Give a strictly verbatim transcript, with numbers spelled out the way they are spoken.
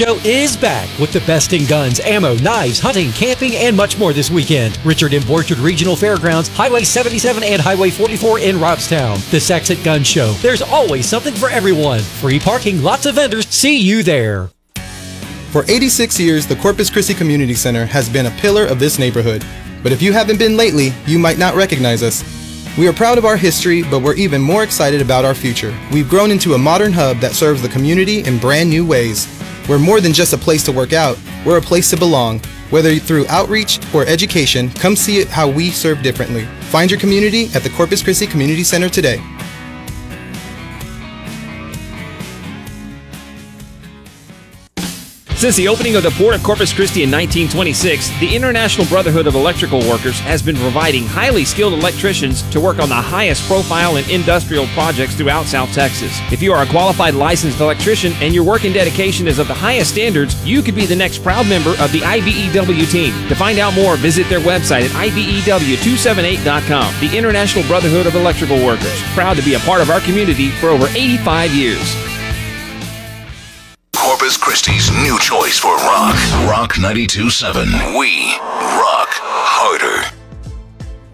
Show is back with the best in guns, ammo, knives, hunting, camping, and much more this weekend. Richard M. Borchard Regional Fairgrounds, Highway seventy-seven and Highway forty-four in Robstown. The Saxit Gun Show. There's always something for everyone. Free parking, lots of vendors. See you there. For eighty-six years, the Corpus Christi Community Center has been a pillar of this neighborhood. But if you haven't been lately, you might not recognize us. We are proud of our history, but we're even more excited about our future. We've grown into a modern hub that serves the community in brand new ways. We're more than just a place to work out, we're a place to belong. Whether through outreach or education, come see it how we serve differently. Find your community at the Corpus Christi Community Center today. Since the opening of the Port of Corpus Christi in nineteen twenty-six, the International Brotherhood of Electrical Workers has been providing highly skilled electricians to work on the highest profile and industrial projects throughout South Texas. If you are a qualified licensed electrician and your work and dedication is of the highest standards, you could be the next proud member of the I B E W team. To find out more, visit their website at I B E W two seventy-eight dot com. The International Brotherhood of Electrical Workers, proud to be a part of our community for over eighty-five years. Corpus Christi's new choice for rock. Rock ninety-two point seven. We rock harder.